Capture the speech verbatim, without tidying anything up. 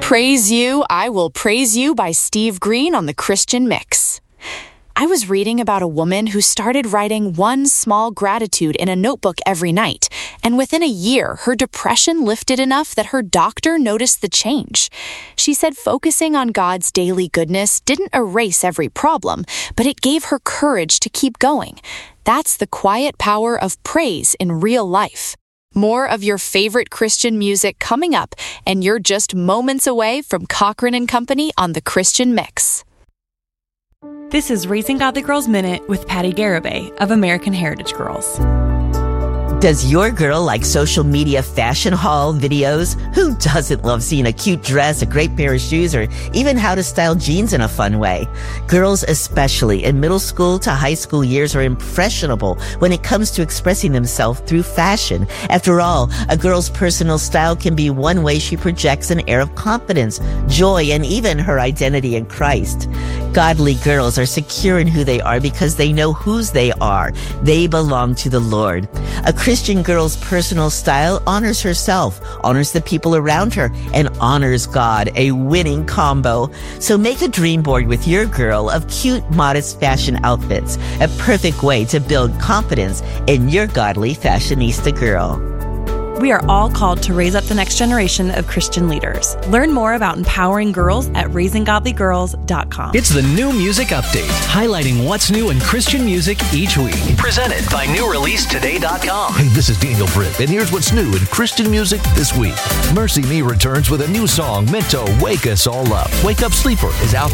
Praise You, I Will Praise You by Steve Green on the Christian Mix. I was reading about a woman who started writing one small gratitude in a notebook every night, and within a year, her depression lifted enough that her doctor noticed the change. She said focusing on God's daily goodness didn't erase every problem, but it gave her courage to keep going. That's the quiet power of praise in real life. More of your favorite Christian music coming up, and you're just moments away from Cochran and Company on the Christian Mix. This is Raising Godly Girls Minute with Patty Garibay of American Heritage Girls. Does your girl like social media fashion haul videos? Who doesn't love seeing a cute dress, a great pair of shoes, or even how to style jeans in a fun way? Girls, especially in middle school to high school years, are impressionable when it comes to expressing themselves through fashion. After all, a girl's personal style can be one way she projects an air of confidence, joy, and even her identity in Christ. Godly girls are secure in who they are because they know whose they are. They belong to the Lord. A Christian girl's personal style honors herself, honors the people around her, and honors God, a winning combo. So make a dream board with your girl of cute, modest fashion outfits, a perfect way to build confidence in your godly fashionista girl. We are all called to raise up the next generation of Christian leaders. Learn more about empowering girls at raising godly girls dot com. It's the New Music Update, highlighting what's new in Christian music each week. Presented by new release today dot com. Hey, this is Daniel Britt, and here's what's new in Christian music this week. Mercy Me returns with a new song meant to wake us all up. Wake Up Sleeper is out